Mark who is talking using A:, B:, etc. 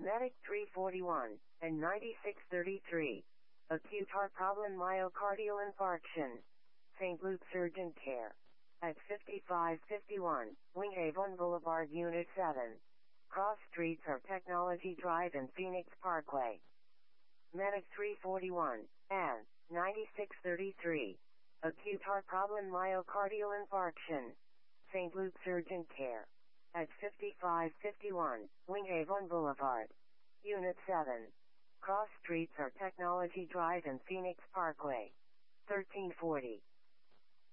A: Medic 341 and 9633. Acute heart problem myocardial infarction. St. Luke's Urgent Care. At 5551, Winghaven Boulevard, Unit 7. Cross Streets or Technology Drive and Phoenix Parkway. Medic 341 and 9633. Acute heart problem myocardial infarction. St. Luke's Urgent Care. At 5551, Winghaven Boulevard. Unit 7. Cross Streets or Technology Drive and Phoenix Parkway. 1340.